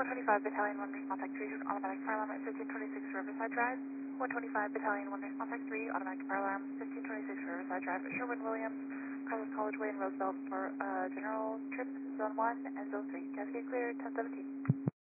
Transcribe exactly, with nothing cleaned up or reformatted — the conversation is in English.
one twenty-five Battalion, one response tech three, automatic fire alarm at fifteen twenty-six Riverside Drive. one twenty-five Battalion, one response tech three, automatic fire alarm, fifteen twenty-six Riverside Drive at Sherwin-Williams, Carlos College Way in Roosevelt for uh, general trip, zone one and zone three. Cascade clear, ten seventeen.